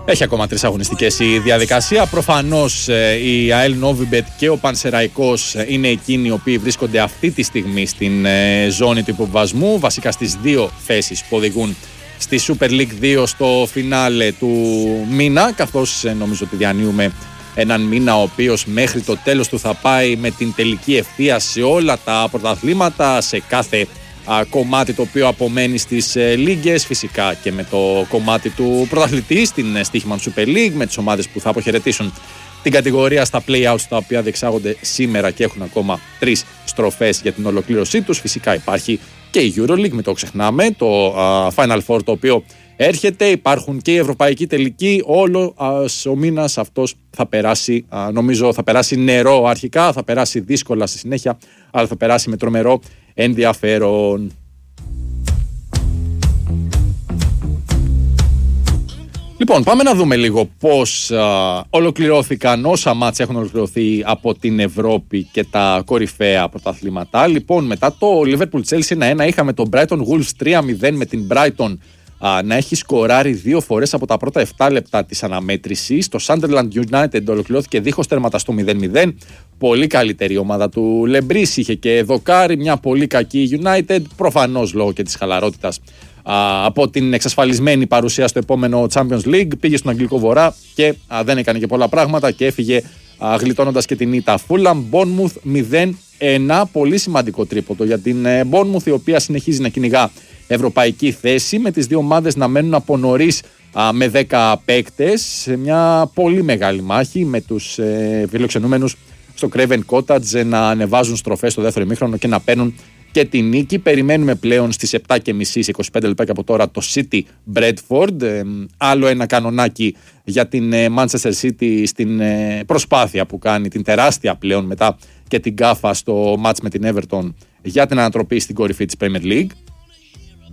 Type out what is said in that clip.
Έχει ακόμα 3 αγωνιστικές η διαδικασία. Προφανώς η ΑΕΛ Νόβιμπετ και ο Πανσεραϊκός είναι εκείνοι οι οποίοι βρίσκονται αυτή τη στιγμή στην ζώνη του υποβιβασμού, βασικά στις 2 θέσεις που οδηγούν στη Super League 2 στο φινάλε του μήνα, καθώς νομίζω ότι διανύουμε έναν μήνα ο οποίος μέχρι το τέλος του θα πάει με την τελική ευθεία σε όλα τα πρωταθλήματα, σε κάθε κομμάτι το οποίο απομένει στις λίγκες, φυσικά και με το κομμάτι του πρωταθλητή στην Stoichmann Super League, με τις ομάδες που θα αποχαιρετήσουν την κατηγορία στα play-outs, τα οποία διεξάγονται σήμερα και έχουν ακόμα 3 στροφές για την ολοκλήρωσή τους. Φυσικά υπάρχει και η EuroLeague, μην το ξεχνάμε, το Final Four το οποίο έρχεται, υπάρχουν και η Ευρωπαϊκή Τελική. Όλο ο μήνας αυτός θα περάσει, νομίζω θα περάσει νερό αρχικά, θα περάσει δύσκολα στη συνέχεια, αλλά θα περάσει με τρομερό ενδιαφέρον. Λοιπόν, πάμε να δούμε λίγο πώς ολοκληρώθηκαν όσα μάτς έχουν ολοκληρωθεί από την Ευρώπη και τα κορυφαία πρωταθλήματα. Λοιπόν, μετά το Liverpool Chelsea 1-1 είχαμε το Brighton Wolves 3-0 με την Brighton να έχει σκοράρει 2 φορές από τα πρώτα 7 λεπτά της αναμέτρησης. Το Sunderland United ολοκληρώθηκε δίχως τέρματα στο 0-0. Πολύ καλύτερη ομάδα του Λεμπρίς, είχε και δοκάρι, μια πολύ κακή United, προφανώς λόγω και της χαλαρότητας από την εξασφαλισμένη παρουσία στο επόμενο Champions League. Πήγε στον Αγγλικό Βορρά και δεν έκανε και πολλά πράγματα και έφυγε γλιτώνοντας και την ήττα. Fulham Bournemouth 0-1, πολύ σημαντικό τρίποντο για την Bournemouth, η οποία συνεχίζει να κυνηγά ευρωπαϊκή θέση, με τις 2 ομάδες να μένουν από νωρίς με 10 παίκτες σε μια πολύ μεγάλη μάχη με τους φιλοξενούμενους στο Craven Cottage να ανεβάζουν στροφές στο δεύτερο ημίχρονο και να παίρνουν και τη νίκη. Περιμένουμε πλέον στις 7:30, 25 λεπτά από τώρα, το City Bradford. Άλλο ένα κανονάκι για την Manchester City στην προσπάθεια που κάνει, την τεράστια πλέον μετά και την γκάφα στο match με την Everton για την ανατροπή στην κορυφή της Premier League.